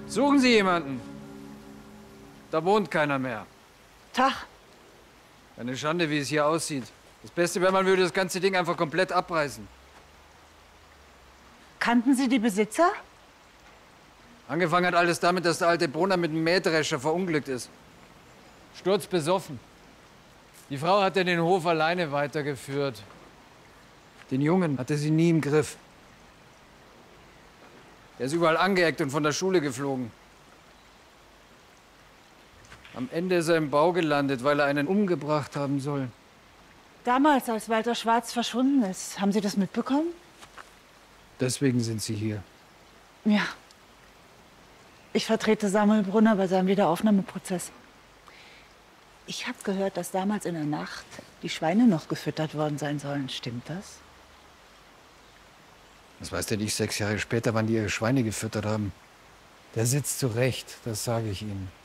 Suchen Sie jemanden. Da wohnt keiner mehr. Tag. Eine Schande, wie es hier aussieht. Das Beste wäre, man würde das ganze Ding einfach komplett abreißen. Kannten Sie die Besitzer? Angefangen hat alles damit, dass der alte Brunner mit dem Mähdrescher verunglückt ist. Sturzbesoffen. Die Frau hatte den Hof alleine weitergeführt. Den Jungen hatte sie nie im Griff. Er ist überall angeeckt und von der Schule geflogen. Am Ende ist er im Bau gelandet, weil er einen umgebracht haben soll. Damals, als Walter Schwarz verschwunden ist, haben Sie das mitbekommen? Deswegen sind Sie hier. Ja. Ich vertrete Samuel Brunner bei seinem Wiederaufnahmeprozess. Ich habe gehört, dass damals in der Nacht die Schweine noch gefüttert worden sein sollen. Stimmt das? Das weiß der nicht 6 Jahre später, wann die ihre Schweine gefüttert haben. Der sitzt zurecht, das sage ich Ihnen.